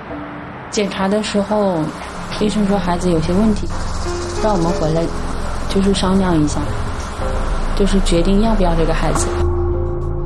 检查的时候，医生说孩子有些问题，让我们回来就是商量一下，就是决定要不要这个孩子。